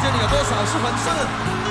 这里有多少是粉丝？